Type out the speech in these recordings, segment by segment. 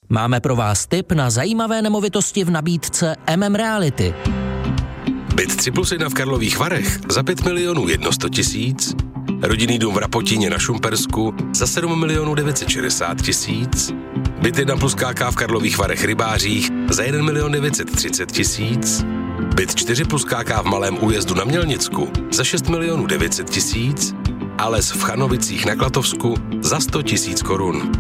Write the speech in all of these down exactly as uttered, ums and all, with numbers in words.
Máme pro vás tip na zajímavé nemovitosti v nabídce M M Reality. Byt tři plus jedna v Karlových Varech za pět milionů sto tisíc, rodinný dům v Rapotíně na Šumpersku za sedm milionů devět set šedesát tisíc, byt jedna plus K K v Karlových Varech Rybářích za jeden milion devět set třicet tisíc, byt čtyři plus K K v Malém Újezdu na Mělnicku za šest milionů devět set tisíc a les v Chanovicích na Klatovsku za sto tisíc korun.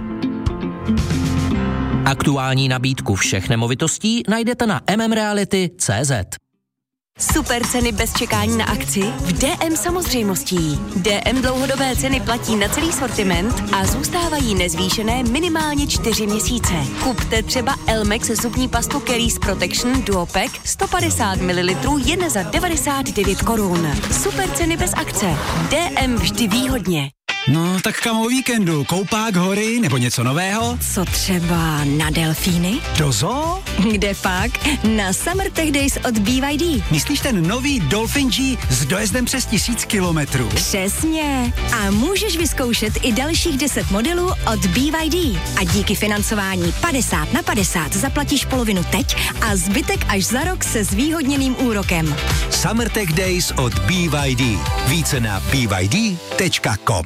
Aktuální nabídku všech nemovitostí najdete na m m reality tečka c z. Super ceny bez čekání na akci v D M samozřejmostí. D M dlouhodobé ceny platí na celý sortiment a zůstávají nezvýšené minimálně čtyři měsíce. Kupte třeba Elmex zubní pastu Caries Protection Duopack sto padesát mililitrů jen za devadesát devět korun. Super ceny bez akce. D M vždy výhodně. No, tak kam o víkendu? Koupák, hory nebo něco nového? Co třeba na delfíny? Do zoo? Kde pak? Na Summer Tech Days od B Y D. Myslíš ten nový Dolphin G s dojezdem přes tisíc kilometrů? Přesně. A můžeš vyzkoušet i dalších deset modelů od B Y D. A díky financování padesát na padesát zaplatíš polovinu teď a zbytek až za rok se zvýhodněným úrokem. Summer Tech Days od B Y D. Více na b y d tečka com.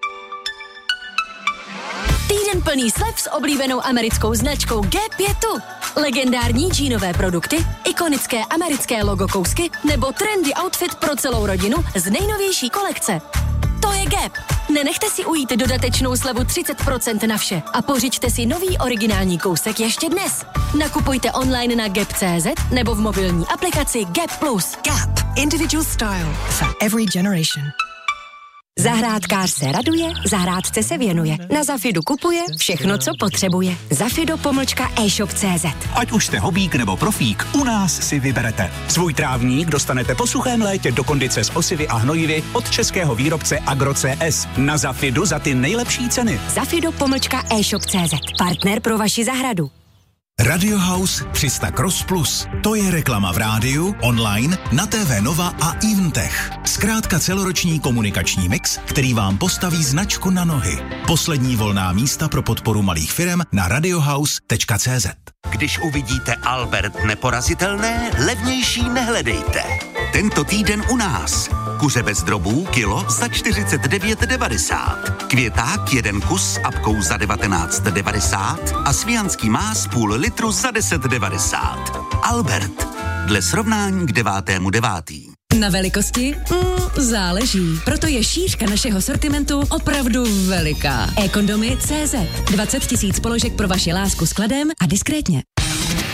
Týden plný slev s oblíbenou americkou značkou Gap je tu. Legendární džínové produkty, ikonické americké logo kousky nebo trendy outfit pro celou rodinu z nejnovější kolekce. To je Gap. Nenechte si ujít dodatečnou slevu třicet procent na vše a pořiďte si nový originální kousek ještě dnes. Nakupujte online na gap tečka cé zet nebo v mobilní aplikaci Gap Plus. Gap. Individual style for every generation. Zahrádkář se raduje, zahrádce se věnuje. Na Zafidu kupuje všechno, co potřebuje. Zafido pomlčka e-shop tečka cé zet. Ať už jste hobík nebo profík, u nás si vyberete. Svůj trávník dostanete po suchém létě do kondice s osivy a hnojivy od českého výrobce Agro C S. Na Zafidu za ty nejlepší ceny. Zafido pomlčka e-shop tečka cé zet. Partner pro vaši zahradu. Radio House tři sta Cross Plus. To je reklama v rádiu, online, na T V Nova a Eventech. Zkrátka celoroční komunikační mix, který vám postaví značku na nohy. Poslední volná místa pro podporu malých firem na radiohouse tečka cé zet. Když uvidíte Albert neporazitelné, levnější nehledejte. Tento týden u nás. Kuře bez drobů kilo za čtyřicet devět devadesát. Květák jeden kus s apkou za devatenáct devadesát a svijanský más půl litru za deset devadesát. Albert. Dle srovnání k devátému devátý. Na velikosti? Mm, záleží. Proto je šířka našeho sortimentu opravdu veliká. E-kondomy tečka cé zet. dvacet tisíc položek pro vaši lásku skladem a diskrétně.